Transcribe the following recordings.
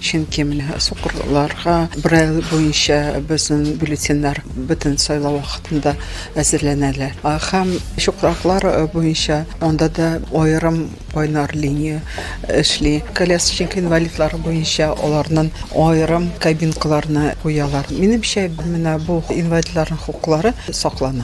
Чөнки менә сукырларга Braille буенча безнең бюллетеннар бөтен сайлау вакытында әзерләнәләр. Һәм чукраклар буенча анда да аерым байнар линия эшли. Колясочник инвалидлар буенча аларның аерым кабинкаларны куялар. Минемчә, менә бу инвалидларның хукуклары саклана.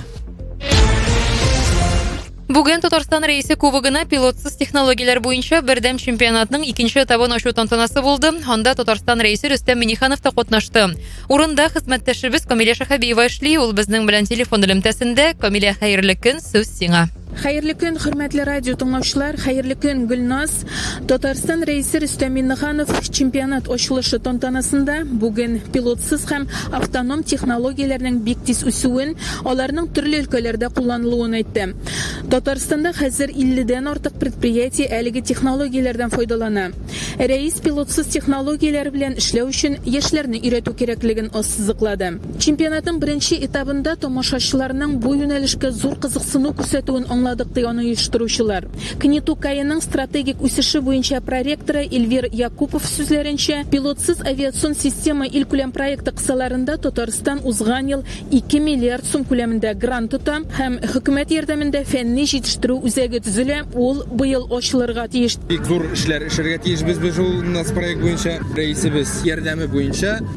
Бүген Татарстан рәисе кубогына пилотсыз технологияләр буенча бердәм чемпионатның 2нче этабын ачу тантанасы булды. Анда Татарстан рәисе Рөстәм Миңнеханов та катнашты. Урында хезмәттәшебез Камилә Шәһәбиева эшли, ул безнең белән телефон элемтәсендә. Камилә, хәерле көн, сүз сиңа. Хәерле көн, хөрмәтле радио тыңлаучылар, хәерле көн, Гөлназ. Татарстан рәисе Рөстәм Миңнеханов чемпионат ачылышы тантанасында бүген пилотсыз һәм автоном технологияләрнең бик тиз үсүен, аларның төрле өлкәләрдә кулланылуын әйтте. Татарстанда хәзер 50дән артык предприятие әлеге технологияләрдән файдалана. Рәис пилотсыз технологияләр белән эшләү өчен яшьләрне өйрәтү кирәклеген ассызыклады. Чемпионатның беренче этабында тамашачыларның бу юнәлешкә зур кызыксыну күрсәтүен аңладык ди аны оештыручылар. Кнету Каенның стратегик үсеше буенча проректоры Эльвир Якупов сүзләренчә, пилотсыз авиацион система илкүләм проекты кысаларында Татарстан узган ел 2 миллиард сум күләмендә грант тота һәм хөкүмәт ярдәмендә фәнни җитештерү үзәге төзелә, ул быел ачылырга тиеш. Бик зур эшләр эшләргә тиешбез без ул нас проект буенча, рәисебез ярдәме буенча